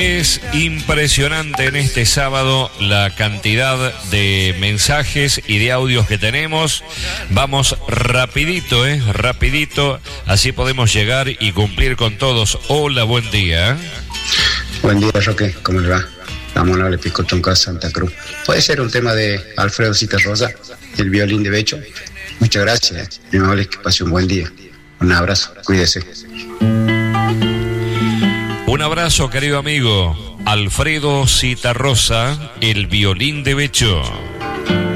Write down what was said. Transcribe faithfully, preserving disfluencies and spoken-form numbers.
Es impresionante en este sábado la cantidad de mensajes y de audios que tenemos. Vamos rapidito, eh, rapidito, así podemos llegar y cumplir con todos. Hola, buen día. Buen día, Roque, ¿cómo le va? Vamos a Picotón, Santa Cruz. Puede ser un tema de Alfredo Citarrosa, el violín de Becho. Muchas gracias, mi amable, que pase un buen día. Un abrazo, cuídese. Un abrazo, querido amigo. Alfredo Citarrosa, el violín de Becho.